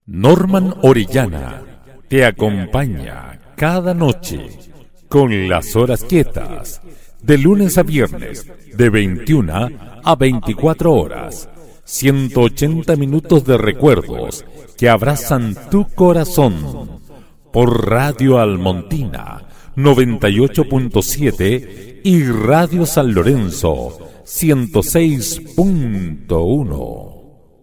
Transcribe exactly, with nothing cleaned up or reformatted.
Norman Orellana te acompaña cada noche con las horas quietas, de lunes a viernes, de veintiuna a veinticuatro horas, ciento ochenta minutos de recuerdos que abrazan tu corazón, por Radio Almontina noventa y ocho punto siete y Radio San Lorenzo ciento seis punto uno.